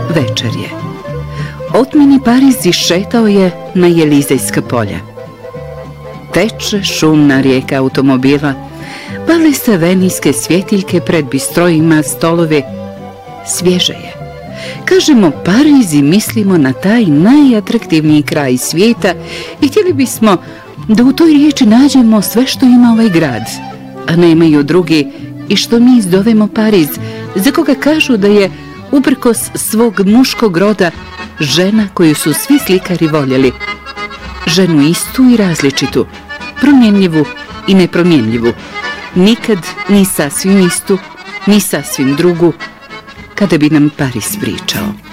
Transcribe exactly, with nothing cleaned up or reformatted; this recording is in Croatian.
Večer je. Otmeni Pariz išetao je na Jelizejska polja. Teče šumna rijeka automobila, pale se venijske svjetiljke pred bistrojima, stolove. Svježe je. Kažemo Pariz i mislimo na taj najatraktivniji kraj svijeta i htjeli bismo da u toj riječi nađemo sve što ima ovaj grad, a nemaju drugi i što mi zovemo Pariz, za koga kažu da je, uprkos svog muškog roda, žena koju su svi slikari voljeli. Ženu istu i različitu, promjenljivu i nepromjenljivu. Nikad ni sasvim istu, ni sasvim drugu, kada bi nam Pariz pričao.